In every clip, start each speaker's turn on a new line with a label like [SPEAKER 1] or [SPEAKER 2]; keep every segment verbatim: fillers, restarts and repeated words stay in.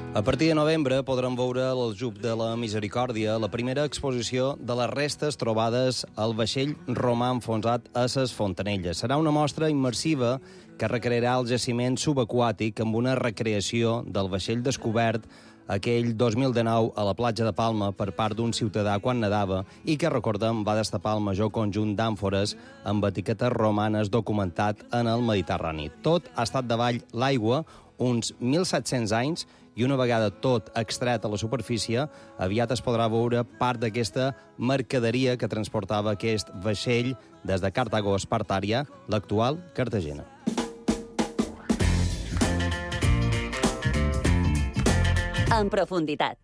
[SPEAKER 1] A partir de novembre podrem veure a l'Aljub de la Misericòrdia la primera exposició de les restes trobades al vaixell romà enfonsat a ses Fontanelles. Serà una mostra immersiva que recrearà el jaciment subaquàtic amb una recreació del vaixell descobert aquell dos mil dinou a la platja de Palma per part d'un ciutadà quan nedava i que, recordem, va destapar el major conjunt d'àmfores amb etiquetes romanes documentat en el Mediterrani. Tot ha estat davall l'aigua uns mil set-cents anys i una vegada tot extret a la superfície, aviat es podrà veure part d'aquesta mercaderia que transportava aquest vaixell des de Cartago Espartària, l'actual Cartagena.
[SPEAKER 2] En profunditat.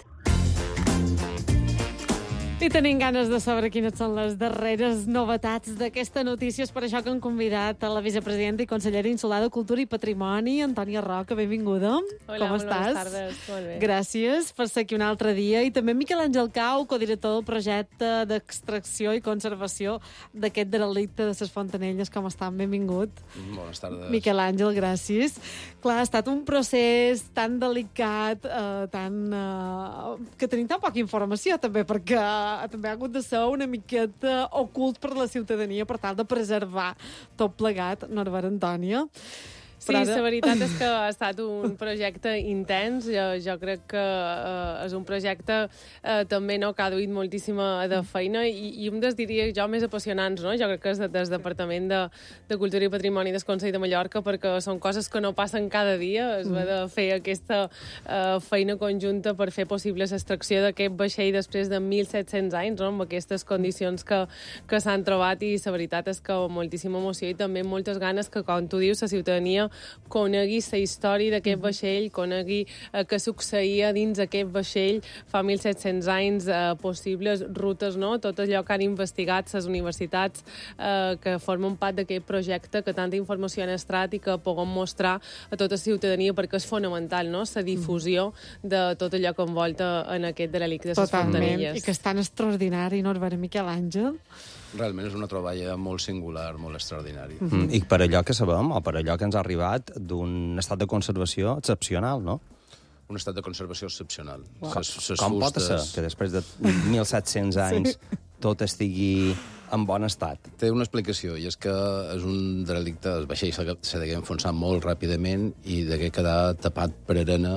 [SPEAKER 3] I tenim ganes de saber quines són les darreres novetats d'aquesta notícia. És per això que hem convidat a la vicepresidenta i consellera insular de Cultura i Patrimoni, Antònia Roca. Benvinguda.
[SPEAKER 4] Hola,
[SPEAKER 3] com
[SPEAKER 4] molt
[SPEAKER 3] estàs?
[SPEAKER 4] bones tardes. Molt bé.
[SPEAKER 3] Gràcies per ser aquí un altre dia. I també Miquel Àngel Cau, codirector del projecte d'extracció i conservació d'aquest derelicte de ses Fontanelles. Com estan? Benvingut.
[SPEAKER 5] Bones tardes.
[SPEAKER 3] Miquel Àngel, gràcies. Clar, ha estat un procés tan delicat, eh, tan, eh, que tenim tan poca informació, també, perquè també ha hagut de ser una miqueta ocult per la ciutadania per tal de preservar tot plegat, Norbert, Antònia.
[SPEAKER 4] Sí, ara... la veritat és que ha estat un projecte intens. Jo, jo crec que eh, és un projecte eh, també no, que ha duit moltíssima de feina i, i un dels, diria jo, més apassionants, no? Jo crec que és de, des Departament de, de Cultura i Patrimoni del Consell de Mallorca, perquè són coses que no passen cada dia. Es va de fer aquesta eh, feina conjunta per fer possible l'extracció d'aquest vaixell després de mil set-cents anys, no? Amb aquestes condicions que, que s'han trobat, i la veritat és que moltíssima emoció i també moltes ganes que, com tu dius, la ciutadania conegui la història d'aquest vaixell, conegui eh, què succeïa dins aquest vaixell fa mil set-cents anys, eh, possibles rutes, no? Tot allò que han investigat les universitats eh, que formen part d'aquest projecte, que tanta informació han estrat i que puguem mostrar a tota la ciutadania, perquè és fonamental, no?, la difusió de tot allò que envolta en aquest derelicte de les Fontanelles.
[SPEAKER 3] I que és tan extraordinari, Norbert, Miquel Àngel.
[SPEAKER 5] Realment és una troballa molt singular, molt extraordinària.
[SPEAKER 1] Mm. I per allò que sabem, o per allò que ens ha arribat, d'un estat de conservació excepcional, no?
[SPEAKER 5] Un estat de conservació excepcional.
[SPEAKER 1] Wow.
[SPEAKER 5] Ses, ses
[SPEAKER 1] Com
[SPEAKER 5] fustes...
[SPEAKER 1] pot ser que després de mil set-cents anys sí. tot estigui en bon estat?
[SPEAKER 5] Té una explicació, i és que és un derelicte, el vaixell s'ha d'enfonsar molt ràpidament i d'haver quedar tapat per arena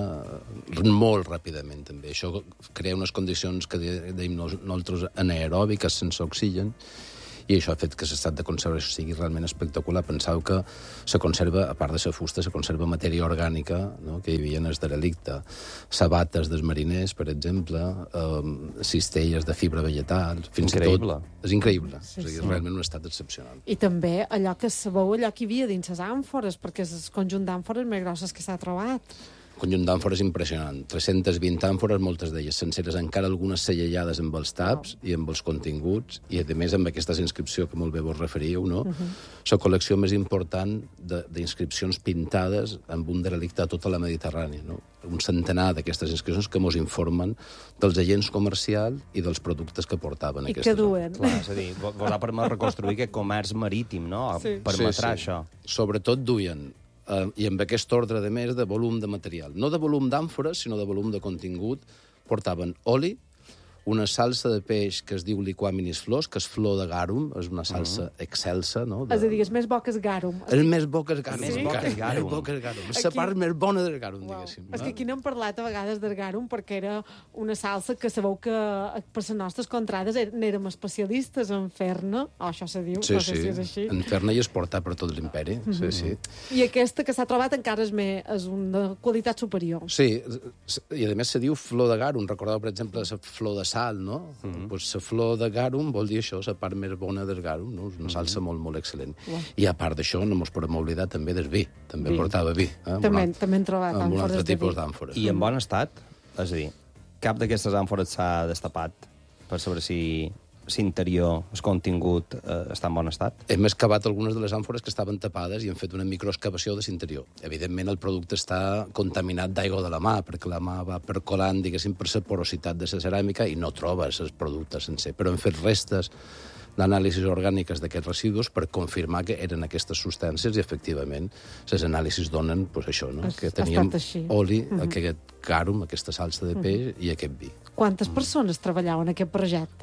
[SPEAKER 5] molt ràpidament, també. Això crea unes condicions que dèiem nosaltres anaeròbiques, sense oxigen, i això ha fet que l'estat de conservació sigui realment espectacular. Penseu que se conserva, a part de la fusta, se conserva matèria orgànica, no?, que hi havia en el derelicte. Sabates dels mariners, per exemple, eh, cistelles de fibra vegetal... Fins
[SPEAKER 1] increïble.
[SPEAKER 5] I tot. És increïble.
[SPEAKER 3] Sí,
[SPEAKER 5] o sigui,
[SPEAKER 3] sí.
[SPEAKER 5] és realment un estat excepcional.
[SPEAKER 3] I també allò que sabeu, allò que hi havia dins les àmfores, perquè és el conjunt d'àmfores més grosses que s'ha trobat.
[SPEAKER 5] Conjunt d'àmfores impressionant. tres-cents vint àmfores, moltes d'elles senceres, encara algunes sellellades amb els taps wow. i amb els continguts, i a més amb aquesta inscripció que molt bé vos referíeu, no? Uh -huh. La col·lecció més important d'inscripcions pintades amb un derelicte a tota la Mediterrània, no? Un centenar d'aquestes inscripcions que mos informen dels agents comercials i dels productes que portaven.
[SPEAKER 3] I que duen.
[SPEAKER 1] Clar, és a dir, vos ha permès reconstruir aquest comerç marítim, no?
[SPEAKER 3] Sí.
[SPEAKER 1] Permetrà
[SPEAKER 5] sí, sí.
[SPEAKER 1] això.
[SPEAKER 5] Sobretot duien Uh, i amb aquest ordre, de més, de volum de material. No de volum d'àmfores, sinó de volum de contingut. Portaven oli, una salsa de peix que es diu liquaminis flors, que és flor de garum, és una salsa uh -huh. excelsa, no? De...
[SPEAKER 3] És a dir, és més bo que el garum.
[SPEAKER 5] És més bo que el garum.
[SPEAKER 1] Sí? Més bo que el garum.
[SPEAKER 5] Més bo que el garum. És la part més bona del garum,
[SPEAKER 3] wow.
[SPEAKER 5] diguéssim.
[SPEAKER 3] És que aquí n'hem parlat a vegades del garum perquè era una salsa que sabeu que per les nostres contrades n'érem especialistes en fer-ne, o oh, això se diu,
[SPEAKER 5] sí,
[SPEAKER 3] no sé
[SPEAKER 5] sí.
[SPEAKER 3] si és així.
[SPEAKER 5] En fer-ne i exportar per tot l'imperi, mm -hmm. sí, sí.
[SPEAKER 3] I aquesta que s'ha trobat encara és, més, és una qualitat superior.
[SPEAKER 5] Sí, i a més se diu flor de garum. Recordeu, per exemple, la flor de sal, no? Mm -hmm. Pues la flor de garum vol dir això, la part més bona del garum, no? És una salsa mm -hmm. molt, molt excel·lent. Wow. I a part d'això, no ens podem oblidar també del vi. També vi. portava vi. Eh?
[SPEAKER 3] També, un, també hem trobat
[SPEAKER 5] àmfores de vi. Amb un altre tipus
[SPEAKER 3] de
[SPEAKER 5] d'àmfores.
[SPEAKER 1] I en bon estat? És a dir, cap d'aquestes àmfores s'ha destapat per saber si l'interior, el contingut, eh, està en bon estat?
[SPEAKER 5] Hem excavat algunes de les àmfores que estaven tapades i hem fet una microexcavació de l'interior. Evidentment, el producte està contaminat d'aigua de la mà, perquè la mà va percolant, diguéssim, per la porositat de la ceràmica i no trobes els productes sencer. Però hem fet restes d'anàlisis orgàniques d'aquests residus per confirmar que eren aquestes substàncies i, efectivament, les anàlisis donen pues, això, no?
[SPEAKER 3] Es,
[SPEAKER 5] que teníem oli,
[SPEAKER 3] uh-huh.
[SPEAKER 5] que, garum, aquesta salsa de peix, mm. i aquest vi.
[SPEAKER 3] Quantes persones treballaven en aquest projecte?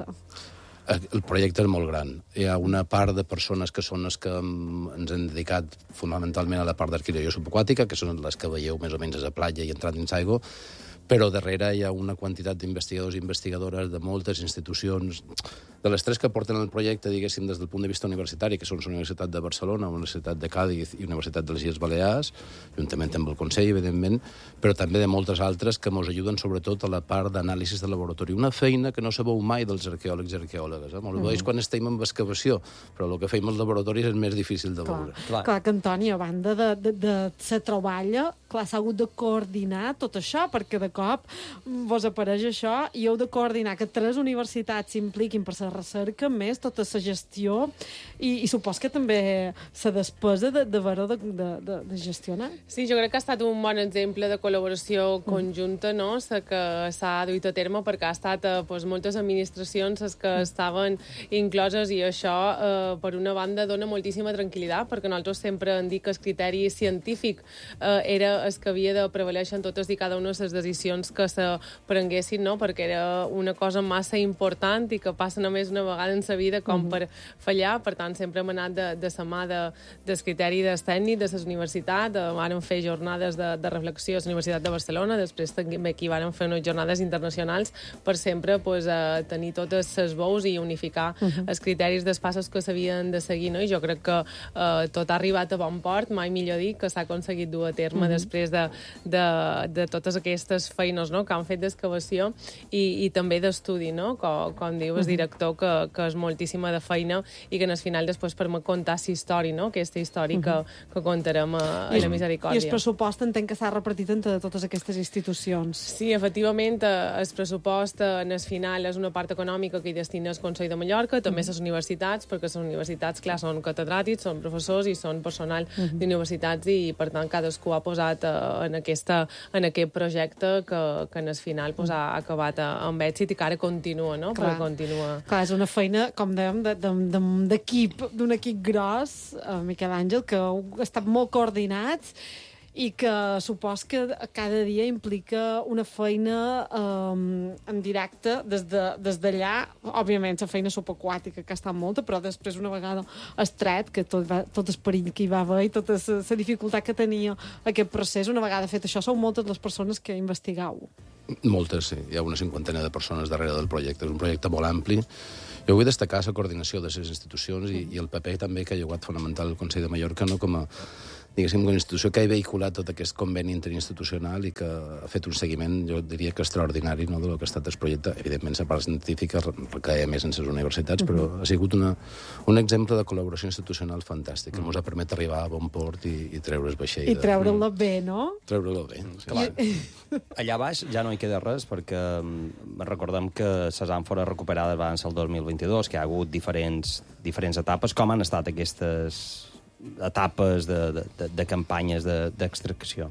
[SPEAKER 5] El projecte és molt gran. Hi ha una part de persones que són les que ens hem dedicat fonamentalment a la part d'arqueologia subaquàtica, que són les que veieu més o menys a la platja i entrant dins aigua, però darrere hi ha una quantitat d'investigadors i investigadores de moltes institucions. De les tres que porten el projecte, diguéssim, des del punt de vista universitari, que són la Universitat de Barcelona, la Universitat de Càdiz i la Universitat de les Illes Balears, juntament amb el Consell, evidentment, però també de moltes altres que ens ajuden sobretot a la part d'anàlisis de laboratori. Una feina que no sabeu mai dels arqueòlegs i arqueòlogues. Eh? Molt mm. veus quan estem en excavació, però el que feim als laboratoris és més difícil de
[SPEAKER 3] clar,
[SPEAKER 5] veure.
[SPEAKER 3] Clar. clar que, Antoni, a banda de, de, de sa troballa, clar, s'ha hagut de coordinar tot això, perquè de cop vos apareix això i heu de coordinar que tres universitats s'impliquin per la recerca, més tota la gestió, i, i supos que també la despesa de, de veure de, de, de, de gestionar.
[SPEAKER 4] Sí, jo crec que ha estat un bon exemple de col·laboració conjunta, no?, la que s'ha duit a terme, perquè ha estat eh, pues, moltes administracions les que estaven incloses, i això, eh, per una banda, dona moltíssima tranquil·litat, perquè nosaltres sempre hem dit que el criteri científic eh, era el que havia de prevalèixer en totes i cada una de les decisions que se prenguessin, no?, perquè era una cosa massa important i que passa només una vegada en sa vida com uh -huh. per fallar. Per tant, sempre hem anat de, de sa mà de, del criteri del tècnic, de les universitats. Vàrem fer jornades de, de reflexió a la Universitat de Barcelona, després també aquí vàrem fer unes jornades internacionals per sempre pues, eh, tenir totes les veus i unificar uh -huh. els criteris dels passos que s'havien de seguir, no? I jo crec que eh, tot ha arribat a bon port, mai millor dir, que s'ha aconseguit dur a terme uh -huh. després de, de, de totes aquestes feines, no?, que han fet d'excavació i, i també d'estudi, no?, com, com diu el director, que, que és moltíssima de feina i que en el final després permet contar la història, no?, aquesta història que, que contarem a, a la Misericòrdia.
[SPEAKER 3] I el pressupost entenc que s'ha repartit entre totes aquestes institucions.
[SPEAKER 4] Sí, efectivament, el pressupost en el final és una part econòmica que hi destina el Consell de Mallorca, també les universitats, perquè les universitats, clar, són catedràtics, són professors i són personal d'universitats, i per tant cadascú ha posat en, aquesta, en aquest projecte que, que en el final pues, ha acabat amb èxit i que ara continua, no?
[SPEAKER 3] Clar.
[SPEAKER 4] Però continua...
[SPEAKER 3] Clar, és una feina, com dèiem, d'equip, d'un equip gros, eh, Miquel Àngel, que heu estat molt coordinats i que supos que cada dia implica una feina eh, en directe des d'allà. De, des òbviament, la feina subaquàtica, que ha estat molta, però després, una vegada estret, que tot, va, tot el perill que hi va haver i tota la dificultat que tenia aquest procés, una vegada fet això, sou moltes les persones que investigau.
[SPEAKER 5] Moltes, sí. Hi ha una cinquantena de persones darrere del projecte. És un projecte molt ampli. Jo vull destacar la coordinació de les institucions i, i el paper també que ha jugat fonamental el Consell de Mallorca, no com a diguéssim, una institució que ha vehiculat tot aquest conveni interinstitucional i que ha fet un seguiment, jo diria que extraordinari, no, del que ha estat el projecte. Evidentment, la part científica recaia més en les universitats, però ha sigut una, un exemple de col·laboració institucional fantàstic, que ens ha permès arribar a bon port i, i treure el vaixell.
[SPEAKER 3] I treure-lo bé, no?
[SPEAKER 5] Treure-lo bé, sí.
[SPEAKER 1] Clar. Allà baix ja no hi queda res, perquè recordem que les àmfores recuperades van ser el dos mil vint-i-dos, que hi ha hagut diferents, diferents etapes. Com han estat aquestes etapes de, de, de campanyes d'extracció?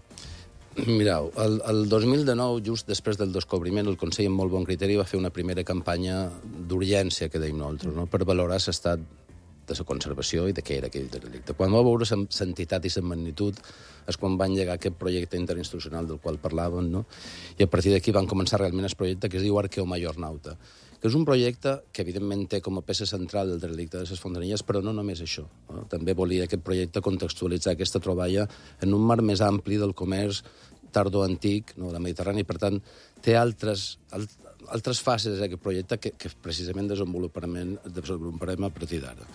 [SPEAKER 5] Mireu, el, el dos mil dinou, just després del descobriment, el Consell, amb molt bon criteri, va fer una primera campanya d'urgència, que deim nosaltres, no?, per valorar l'estat de la conservació i de què era aquell delicte. Quan va veure l'entitat i la magnitud és quan van llegar aquest projecte interinstitucional del qual parlàvem, no?, i a partir d'aquí van començar realment el projecte que es diu Arqueomajornauta, que és un projecte que, evidentment, té com a peça central el delicte de les fontanilles, però no només això. No? També volia aquest projecte contextualitzar aquesta troballa en un marc més ampli del comerç tardoantic, no, de Mediterrani. Per tant, té altres, alt, altres fases d'aquest projecte que, que precisament desenvoluparem, desenvoluparem a partir d'ara.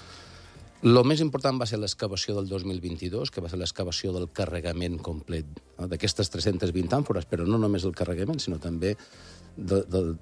[SPEAKER 5] El més important va ser l'excavació del dos mil vint-i-dos, que va ser l'excavació del carregament complet, no? D'aquestes tres-centes vint àmfores, però no només el carregament, sinó també de, de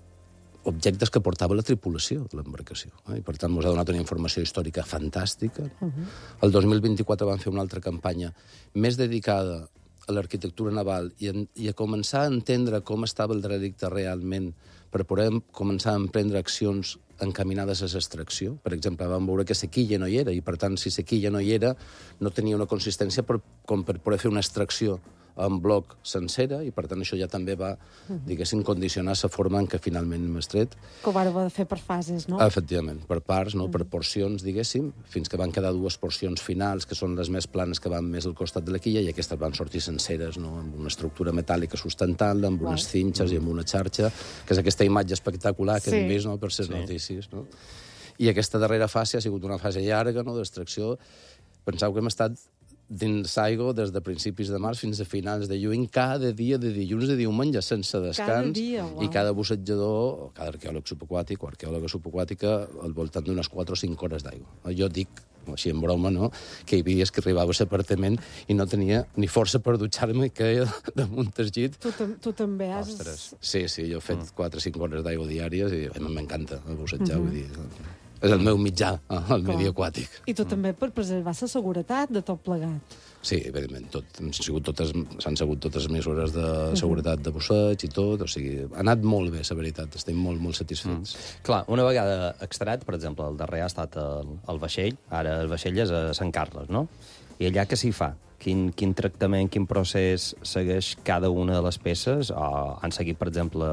[SPEAKER 5] objectes que portava la tripulació de l'embarcació. Eh? I, per tant, ens ha donat una informació històrica fantàstica. Uh -huh. El dos mil vint-i-quatre vam fer una altra campanya més dedicada a l'arquitectura naval i, en, i a començar a entendre com estava el delicte realment per poder començar a emprendre accions encaminades a l'extracció. Per exemple, vam veure que la quilla no hi era, i, per tant, si la quilla no hi era, no tenia una consistència per, com per poder fer una extracció en bloc sencera, i per tant això ja també va, diguéssim, condicionar la forma en què finalment hem estret.
[SPEAKER 3] Que ho vareu fer per fases, no?
[SPEAKER 5] Efectivament, per parts, no? Per porcions, diguéssim, fins que van quedar dues porcions finals, que són les més planes, que van més al costat de la quilla, i aquestes van sortir senceres, no? Amb una estructura metàl·lica sustentant-la, amb unes cinxes i amb una xarxa, que és aquesta imatge espectacular que hem vist, no? Per les notícies, no? I aquesta darrera fase ha sigut una fase llarga, no?, d'extracció. Penseu que hem estat dins Saigo des de principis de març fins a finals de juny, cada dia, de dilluns a diumenge, sense descans.
[SPEAKER 3] Cada dia, uau.
[SPEAKER 5] I cada bussejador, o cada arqueòleg subaquàtic o arqueòloga subaquàtica, al voltant d'unes quatre o cinc hores d'aigua. Jo dic, així en broma, no?, que hi havia dies que arribava a l'apartament i no tenia ni força per dutxar-me i queia damunt el llit.
[SPEAKER 3] Tu, tam tu també has...
[SPEAKER 5] Ostres. Sí, sí, jo he fet quatre o cinc hores d'aigua diàries i m'encanta el bussejar, vull dir... És el meu mitjà, el medi aquàtic.
[SPEAKER 3] I tu també per preservar la seguretat de tot plegat.
[SPEAKER 5] Sí, evidentment, tot, han sigut totes, s'han sigut totes les mesures de seguretat de busseig i tot, o sigui, ha anat molt bé, la veritat, estem molt, molt satisfets.
[SPEAKER 1] Mm. Clar, una vegada extret, per exemple, el darrer ha estat el, el vaixell, ara el vaixell és a Sant Carles, no? I allà què s'hi fa? Quin, quin tractament, quin procés segueix cada una de les peces? O han seguit, per exemple,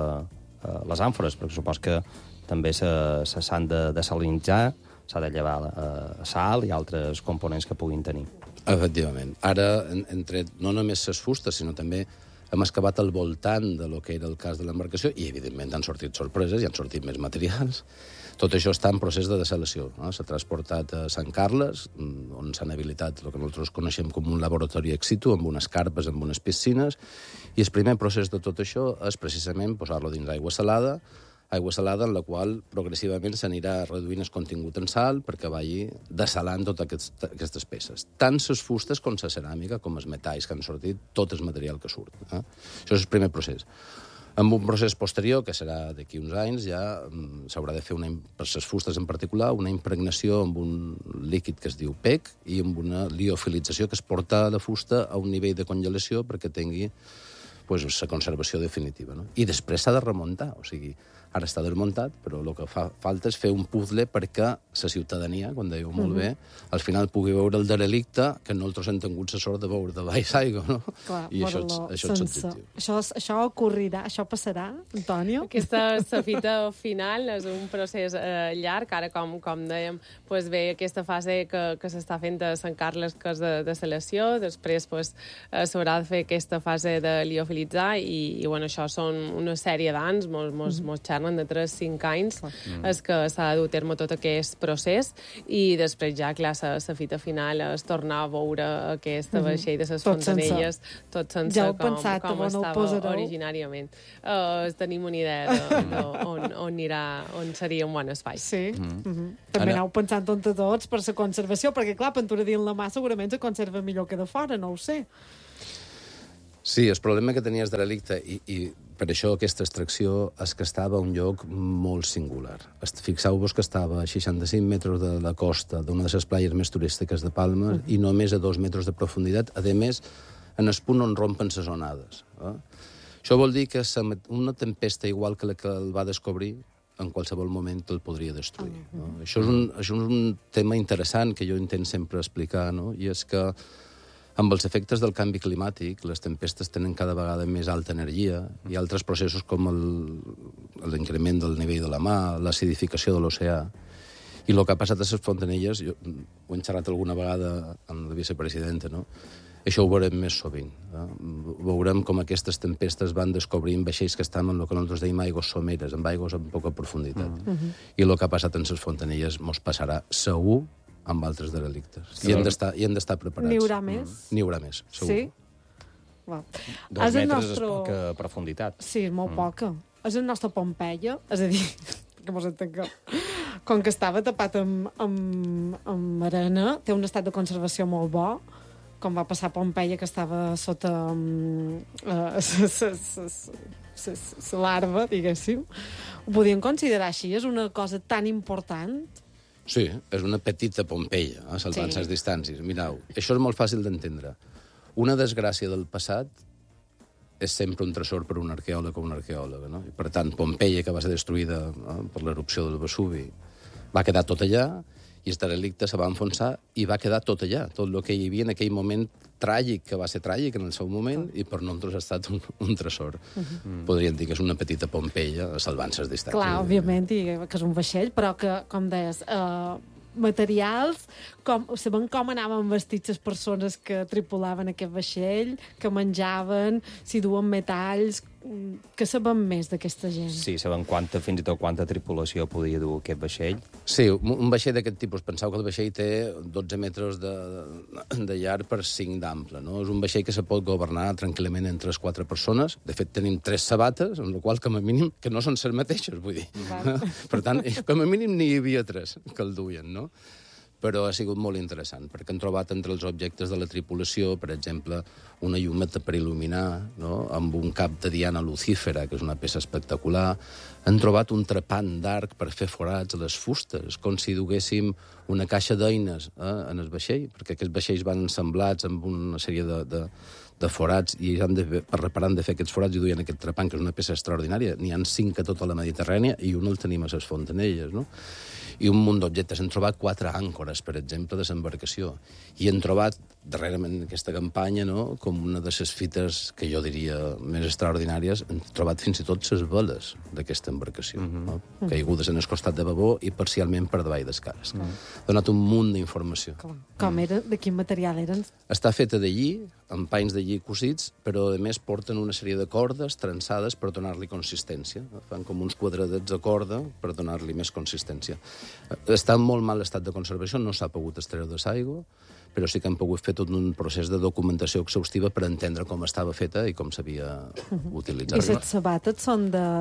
[SPEAKER 1] les àmfores, perquè supos que també se s'han de desalinitzar, s'ha de llevar eh, sal i altres components que puguin tenir.
[SPEAKER 5] Efectivament. Ara hem, hem tret no només les fustes, sinó també hem excavat al voltant de lo que era el cas de l'embarcació i, evidentment, han sortit sorpreses i han sortit més materials. Tot això està en procés de desalació. No? S'ha transportat a Sant Carles, on s'han habilitat el que nosaltres coneixem com un laboratori ex situ, amb unes carpes, amb unes piscines, i el primer procés de tot això és precisament posar-lo dins aigua salada, aigua salada en la qual progressivament s'anirà reduint el contingut en sal perquè vagi desalant totes aquest, aquestes peces. Tant les fustes com la ceràmica, com els metalls que han sortit, tot el material que surt. Eh? Això és el primer procés. Amb un procés posterior, que serà d'aquí uns anys, ja s'haurà de fer, una, per les fustes en particular, una impregnació amb un líquid que es diu P E C i amb una liofilització que es porta la fusta a un nivell de congelació perquè tingui pues, la conservació definitiva. No? I després s'ha de remuntar, o sigui, ara està desmuntat, però el que fa falta és fer un puzzle perquè la ciutadania, quan dèieu molt bé, al final pugui veure el derelicte que nosaltres hem tingut la sort de veure de baix aigua, no?
[SPEAKER 3] Clar,
[SPEAKER 5] I això, això és l'objectiu.
[SPEAKER 3] Això, això ocorrirà, això passarà, Antonio?
[SPEAKER 4] Aquesta fita final és un procés eh, llarg, ara com, com dèiem, pues, ve aquesta fase que, que s'està fent a Sant Carles, que és de desalació, després pues, eh, s'haurà de fer aquesta fase de liofilitzar i, i bueno, això són una sèrie d'anys, molts, molts, molts xerren de tres a cinc anys, mm. és que s'ha de dur a terme tot aquest procés i després ja, clar, la fita final és tornar a veure aquest mm. vaixell de les fontanelles, tot sense
[SPEAKER 3] ja
[SPEAKER 4] com,
[SPEAKER 3] pensat,
[SPEAKER 4] com estava originàriament. Uh, tenim una idea de, de on, on, anirà, on seria un bon espai.
[SPEAKER 3] Sí. Mm. Mm-hmm. També aneu pensant entre tots per la conservació, perquè, clar, pintura dins la mà segurament se conserva millor que de fora, no ho sé.
[SPEAKER 5] Sí, el problema que tenies de relicte, i, i per això aquesta extracció és que estava a un lloc molt singular. Fixeu-vos que estava a seixanta-cinc metres de la costa d'una de les playes més turístiques de Palma mm. i només a dos metres de profunditat, a més, en el punt on rompen les onades. Eh? Això vol dir que una tempesta igual que la que el va descobrir en qualsevol moment el podria destruir. Mm. No? Això, és un, això és un tema interessant que jo intent sempre explicar, no? I és que amb els efectes del canvi climàtic, les tempestes tenen cada vegada més alta energia i altres processos com l'increment del nivell de la mar, l'acidificació de l'oceà. I el que ha passat a les fontanelles, jo ho he xerrat alguna vegada amb la vicepresidenta, no? Això ho veurem més sovint. Eh? Veurem com aquestes tempestes van descobrint vaixells que estan en el que nosaltres deim aigües someres, amb aigües amb poca profunditat. Mm -hmm. I el que ha passat en les fontanelles mos passarà segur amb altres derelictes. I hem d'estar i hem d'estar preparats.
[SPEAKER 3] N'hi haurà més?
[SPEAKER 5] Mm. N'hi haurà més, segur.
[SPEAKER 3] Sí? Wow.
[SPEAKER 1] Dos és metres nostre... és poca profunditat.
[SPEAKER 3] Sí, és molt mm. poca. És el nostre Pompeia, és a dir, que mos entenc, com que estava tapat amb, amb, amb arena, té un estat de conservació molt bo, com va passar a Pompeia, que estava sota um, la larva, diguéssim. Ho podien considerar així? És una cosa tan important?
[SPEAKER 5] Sí, és una petita Pompeia, eh, salvant les sí. distàncies. Mireu, això és molt fàcil d'entendre. Una desgràcia del passat és sempre un tresor per un arqueòleg o una arqueòloga, no? I, per tant, Pompeia, que va ser destruïda eh, per l'erupció del Vesuvi, va quedar tot allà, i el derelicte se va enfonsar i va quedar tot allà, tot el que hi havia en aquell moment tràgic, que va ser tràgic en el seu moment, i per nosaltres ha estat un, un tresor. Uh -huh. Podríem dir que és una petita Pompeia, salvant les distàncies.
[SPEAKER 3] Clar, òbviament, i que és un vaixell, però que, com deies, eh, materials, com, sabem com anaven vestits les persones que tripulaven aquest vaixell, que menjaven, si duen metalls, que sabem més d'aquesta gent.
[SPEAKER 1] Sí, sabem quanta, fins i tot quanta tripulació podia dur aquest vaixell.
[SPEAKER 5] Sí, un vaixell d'aquest tipus. Penseu que el vaixell té dotze metres de, de llarg per cinc d'ample, no? És un vaixell que se pot governar tranquil·lament entre les quatre persones. De fet, tenim tres sabates, amb la qual com a mínim, que no són les mateixes, vull dir. Per tant, com a mínim n'hi havia tres que el duien, no? Però ha sigut molt interessant, perquè han trobat entre els objectes de la tripulació, per exemple, una llumeta per il·luminar, no? Amb un cap de Diana Lucífera, que és una peça espectacular. Han trobat un trepant d'arc per fer forats a les fustes, com si duguéssim una caixa d'eines eh, en el vaixell, perquè aquests vaixells van ensemblats amb una sèrie de, de, de forats, i han de, per reparar han de fer aquests forats i duien aquest trepant, que és una peça extraordinària. N'hi ha cinc a tota la Mediterrània i un el tenim a les Fontanelles, no? I un munt d'objectes. Han trobat quatre àncores, per exemple, de l'embarcació. I han trobat, darrerament en aquesta campanya, no?, com una de les fites que jo diria més extraordinàries, han trobat fins i tot les veles d'aquesta embarcació, mm-hmm. no? caigudes en el costat de babó i parcialment per davall des cares. Mm. Ha donat un munt d'informació.
[SPEAKER 3] Com, com era? De quin material eren?
[SPEAKER 5] Està feta de lli, amb panys de lli cosits, però a més porten una sèrie de cordes trençades per donar-li consistència. Fan com uns quadradets de corda per donar-li més consistència. Està en molt mal estat de conservació, no s'ha pogut extreure de l'aigua, però sí que han pogut fer tot un procés de documentació exhaustiva per entendre com estava feta i com s'havia utilitzat.
[SPEAKER 3] I les sabates són de...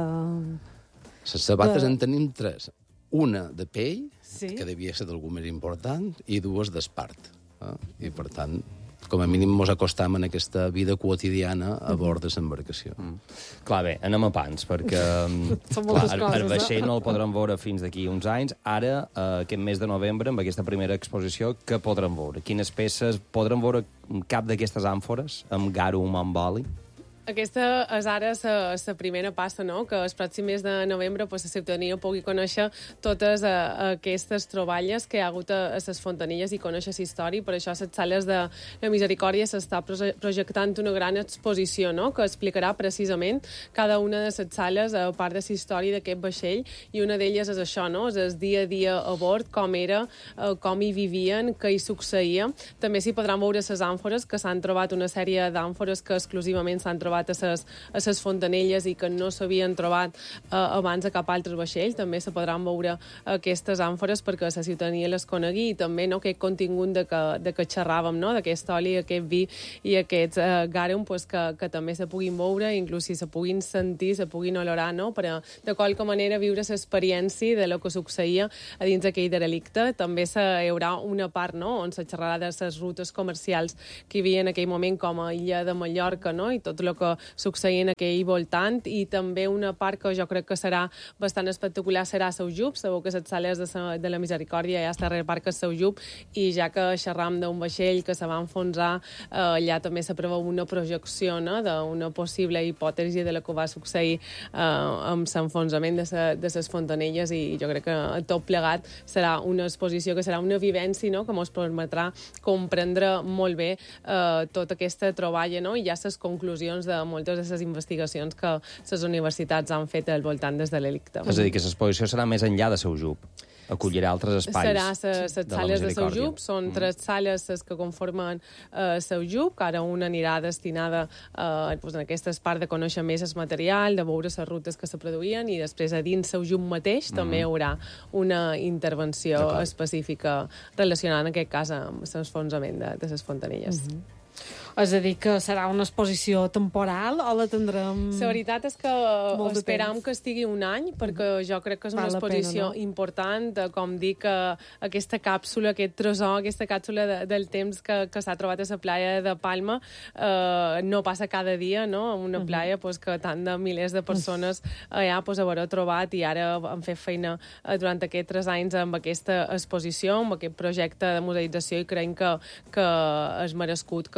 [SPEAKER 5] Les sabates de... en tenim tres. Una de pell,
[SPEAKER 3] sí?
[SPEAKER 5] que devia ser d'algú més important, i dues d'espart. Eh? I, per tant, com a mínim mos acostam en aquesta vida quotidiana a bord de l'embarcació. Mm.
[SPEAKER 1] Clar, bé, anem a pans, perquè
[SPEAKER 3] Són
[SPEAKER 1] clar,
[SPEAKER 3] moltes
[SPEAKER 1] el,
[SPEAKER 3] coses,
[SPEAKER 1] el vaixell
[SPEAKER 3] eh?
[SPEAKER 1] no el podrem veure fins d'aquí uns anys. Ara, eh, aquest mes de novembre, amb aquesta primera exposició, què podrem veure? Quines peces? Podrem veure cap d'aquestes àmfores amb garum, amb oli?
[SPEAKER 4] Aquesta és ara la primera passa, no?, que el pròxim mes de novembre pues, la ciutadania pugui conèixer totes uh, aquestes troballes que hi ha hagut a, a les Fontanilles i conèixer la història. Per això a les sales de la Misericòrdia s'està projectant una gran exposició, no?, que explicarà precisament cada una de les sales a part de la història d'aquest vaixell, i una d'elles és això, no?, és el dia a dia a bord, com era, uh, com hi vivien, què hi succeïa. També s'hi podran veure les àmfores, que s'han trobat una sèrie d'àmfores que exclusivament s'han trobat a ses, a ses Fontanelles i que no s'havien trobat eh, abans a cap altre vaixell. També se podran veure aquestes àmfores perquè la ciutadania les conegui, i també, no, aquest contingut de que, de que xerràvem, no?, d'aquest oli, aquest vi i aquests eh, garum, pues, que, que també se puguin veure, inclús si se puguin sentir, se puguin olorar, no?, per a, de qualque manera viure l'experiència de lo que succeïa a dins d'aquell derelicte. També se, hi haurà una part, no?, on se xerrarà de les rutes comercials que hi havia en aquell moment, com a Illa de Mallorca, no?, i tot el que succeïa en aquell voltant, i també una part que jo crec que serà bastant espectacular serà Saujub. Sabeu que les sales de, sa, de la Misericòrdia ja està darrere parc a Saujub, i ja que xerram d'un vaixell que se va enfonsar, eh, allà també se preveu una projecció, no?, d'una possible hipòtesi de la que va succeir eh, amb l'enfonsament de, sa, de les Fontanelles, i jo crec que tot plegat serà una exposició que serà una vivència, no?, que ens permetrà comprendre molt bé eh, tota aquesta troballa, no?, i ja les conclusions de moltes de les investigacions que les universitats han fet al voltant des de l'Elicte.
[SPEAKER 1] És a dir, que l'exposició serà més enllà de Saujub. Acollirà altres espais.
[SPEAKER 4] Serà les sales de Saujub. Són mm. tres sales les que conformen eh, Saujub, que ara una anirà destinada eh, pues, en aquesta part de conèixer més el material, de veure les rutes que se produïen, i després a dins Saujub mateix mm. també hi haurà una intervenció específica relacionada en aquest cas amb l'enfonsament de, de les Fontanilles. Mm -hmm.
[SPEAKER 3] És a dir, que serà una exposició temporal o la tindrem...
[SPEAKER 4] La veritat és que esperam que estigui un any, perquè jo crec que és una
[SPEAKER 3] Val
[SPEAKER 4] exposició
[SPEAKER 3] pena, no?
[SPEAKER 4] important, de, com dic, aquesta càpsula, aquest tresor, aquesta càpsula de, del temps que, que s'ha trobat a la playa de Palma, eh, no passa cada dia, no?, en una playa pues, que tant de milers de persones allà pues, haurà trobat, i ara han fet feina eh, durant aquests tres anys amb aquesta exposició, amb aquest projecte de museïtzació, i creiem que, que és merescut que tot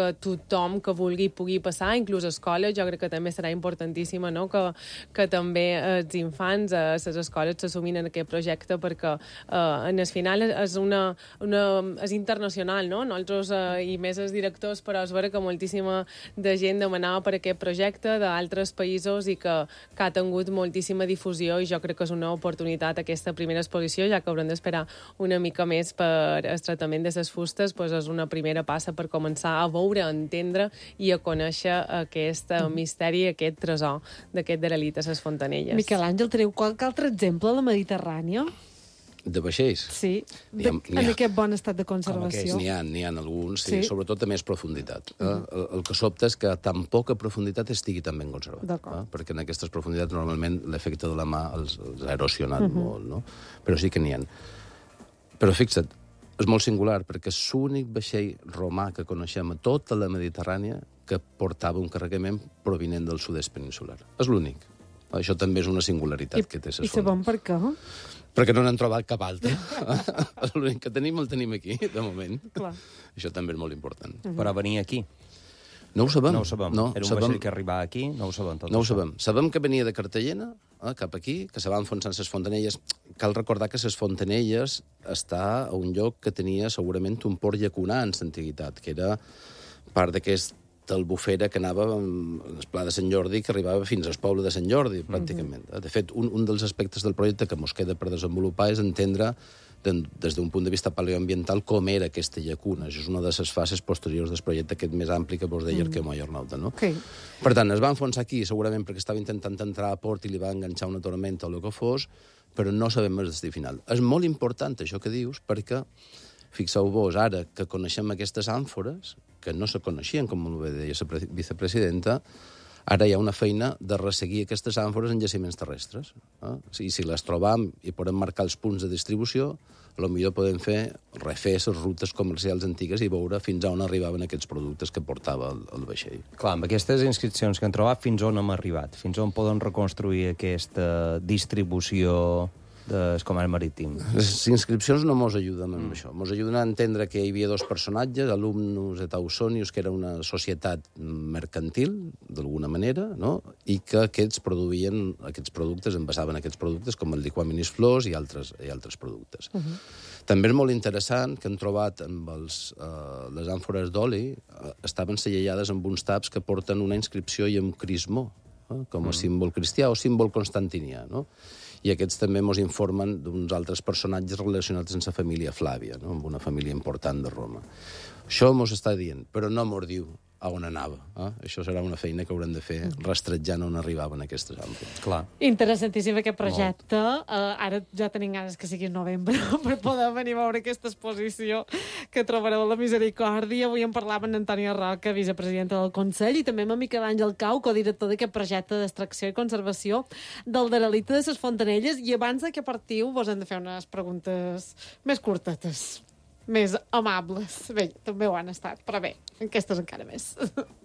[SPEAKER 4] tothom que vulgui pugui passar, inclús a escoles. Jo crec que també serà importantíssima, no?, que, que també els infants a les escoles s'assumin en aquest projecte, perquè eh, en el final és, una, una, és internacional, no? Nosaltres, eh, i més els directors, però es veure que moltíssima de gent demanava per aquest projecte d'altres països i que, que ha tingut moltíssima difusió, i jo crec que és una oportunitat aquesta primera exposició, ja que haurem d'esperar una mica més per el tractament de les fustes, doncs és una primera passa per començar a veure, a entendre i a conèixer aquest mm. misteri, aquest tresor d'aquest derelict a les Fontanelles.
[SPEAKER 3] Miquel Àngel, teniu qualque altre exemple a la Mediterrània?
[SPEAKER 5] De vaixells?
[SPEAKER 3] Sí, de,
[SPEAKER 5] ha,
[SPEAKER 3] en ha. aquest bon estat de conservació.
[SPEAKER 5] N'hi ha, n'hi ha alguns, sí,
[SPEAKER 3] sí.
[SPEAKER 5] Sobretot a més profunditat. Eh? El, el que sobta és que a tan poca profunditat estigui tan ben conservat. Eh? Perquè en aquestes profunditats normalment l'efecte de la mà els, els ha erosionat uh -huh. molt, no? Però sí que n'hi ha. Però fixa't, és molt singular, perquè és l'únic vaixell romà que coneixem a tota la Mediterrània que portava un carregament provinent del sud-est peninsular. És l'únic. Això també és una singularitat
[SPEAKER 3] I,
[SPEAKER 5] que té.
[SPEAKER 3] I sabem per què?
[SPEAKER 5] Perquè no n'han trobat cap altre. L'únic que tenim el tenim aquí, de moment.
[SPEAKER 3] Clar.
[SPEAKER 5] Això també és molt important.
[SPEAKER 1] Uh -huh. Però venir aquí?
[SPEAKER 5] No ho sabem.
[SPEAKER 1] No ho sabem.
[SPEAKER 5] No,
[SPEAKER 1] Era un
[SPEAKER 5] sabem...
[SPEAKER 1] vaixell que arribava aquí, no ho sabem. Tot
[SPEAKER 5] no ho
[SPEAKER 1] això.
[SPEAKER 5] sabem. Sabem que venia de Cartagena, eh, cap aquí, que se va enfonsant les Fontanelles. Cal recordar que les Fontanelles està a un lloc que tenia segurament un port llacunà en l'antiguitat, que era part d'aquest albufera que anava al Pla de Sant Jordi, que arribava fins al poble de Sant Jordi, pràcticament. Uh -huh. De fet, un, un dels aspectes del projecte que mos queda per desenvolupar és entendre, de, des d'un punt de vista paleoambiental, com era aquesta llacuna. Això és una de les fases posteriors del projecte aquest més ampli que vos deia uh -huh. Arqueu Mallornauta, no?
[SPEAKER 3] Okay.
[SPEAKER 5] Per tant, es va enfonsar aquí, segurament perquè estava intentant entrar a port i li va enganxar una tormenta o el que fos, però no sabem el destí final. És molt important això que dius, perquè fixeu-vos, ara que coneixem aquestes àmfores, que no se coneixien, com molt bé deia la vicepresidenta, ara hi ha una feina de resseguir aquestes àmfores en jaciments terrestres. Eh? I si les trobam i podem marcar els punts de distribució, potser podem fer, refer les rutes comercials antigues i veure fins a on arribaven aquests productes que portava el, el vaixell.
[SPEAKER 1] Clar, amb aquestes inscripcions que han trobat, fins on hem arribat? Fins on poden reconstruir aquesta distribució del comerç marítim?
[SPEAKER 5] Les inscripcions no mos ajuden amb mm. això. Mos ajuden a entendre que hi havia dos personatges, Alumnus et Ausonius, que era una societat mercantil, d'alguna manera, no? I que aquests produïen aquests productes, envasaven aquests productes, com el liquaminis flors i altres, i altres productes. Uh -huh. També és molt interessant que han trobat amb els, eh, les àmfores d'oli, eh, estaven sellellades amb uns taps que porten una inscripció i amb crismó, eh, com a mm. símbol cristià o símbol constantinià, no? I aquests també ens informen d'uns altres personatges relacionats amb la família Flàvia, no? Amb una família important de Roma. Això mos està dient, però no mos diu a on anava. Eh? Això serà una feina que haurem de fer rastrejant on arribaven aquestes àmfores.
[SPEAKER 1] Clar.
[SPEAKER 3] Interessantíssim aquest projecte. Uh, ara ja tenim ganes que sigui en novembre per poder venir a veure aquesta exposició que trobareu a la Misericòrdia. Avui en parlava amb Antònia Roca, vicepresidenta del Consell, i també amb Miquel Àngel Cau, codirector d'aquest projecte d'extracció i conservació del derelict de les Fontanelles. I abans de que partiu, vos hem de fer unes preguntes més curtetes, més amables. Bé, també ho han estat, però bé, aquestes encara més.